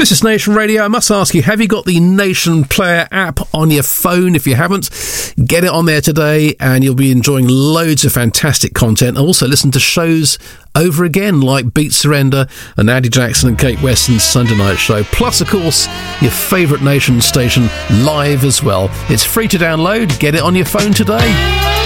This is Nation Radio. I must ask you, have you got the Nation Player app on your phone? If you haven't, get it on there today and you'll be enjoying loads of fantastic content. Also listen to shows over again like Beat Surrender and Andy Jackson and Kate Weston's Sunday Night Show. Plus, of course, your favourite Nation station live as well. It's free to download. Get it on your phone today.